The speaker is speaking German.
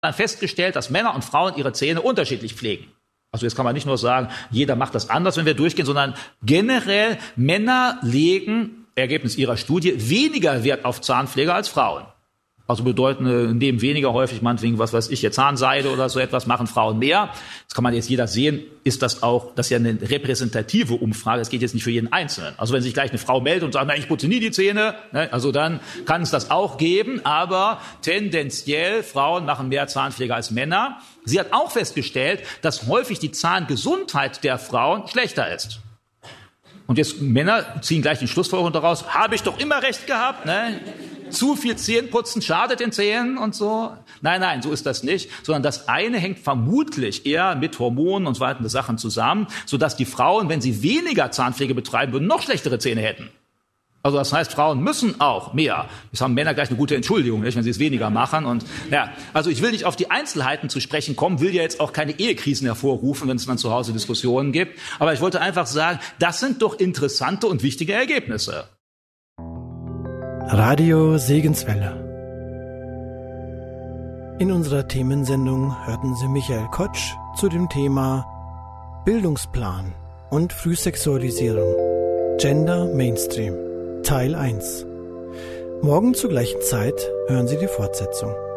dann festgestellt, dass Männer und Frauen ihre Zähne unterschiedlich pflegen. Also jetzt kann man nicht nur sagen, jeder macht das anders, wenn wir durchgehen, sondern generell Männer legen, Ergebnis ihrer Studie, weniger Wert auf Zahnpflege als Frauen. Also bedeuten, nehmen weniger häufig, meinetwegen, was weiß ich, jetzt Zahnseide oder so etwas, machen Frauen mehr. Das kann man jetzt jeder sehen, ist das auch, das ist ja eine repräsentative Umfrage, das geht jetzt nicht für jeden Einzelnen. Also wenn sich gleich eine Frau meldet und sagt, na, ich putze nie die Zähne, ne, also dann kann es das auch geben, aber tendenziell, Frauen machen mehr Zahnpflege als Männer. Sie hat auch festgestellt, dass häufig die Zahngesundheit der Frauen schlechter ist. Und jetzt Männer ziehen gleich die Schlussfolgerung daraus, habe ich doch immer recht gehabt, ne? Zu viel Zähneputzen schadet den Zähnen und so. Nein, so ist das nicht. Sondern das eine hängt vermutlich eher mit Hormonen und so weiteren Sachen zusammen, sodass die Frauen, wenn sie weniger Zahnpflege betreiben würden, noch schlechtere Zähne hätten. Also das heißt, Frauen müssen auch mehr. Jetzt haben Männer gleich eine gute Entschuldigung, nicht, wenn sie es weniger machen. Und ja, also ich will nicht auf die Einzelheiten zu sprechen kommen, will ja jetzt auch keine Ehekrisen hervorrufen, wenn es dann zu Hause Diskussionen gibt. Aber ich wollte einfach sagen, das sind doch interessante und wichtige Ergebnisse. Radio Segenswelle. In unserer Themensendung hörten Sie Michael Kotsch zu dem Thema Bildungsplan und Frühsexualisierung, Gender Mainstream, Teil 1. Morgen zur gleichen Zeit hören Sie die Fortsetzung.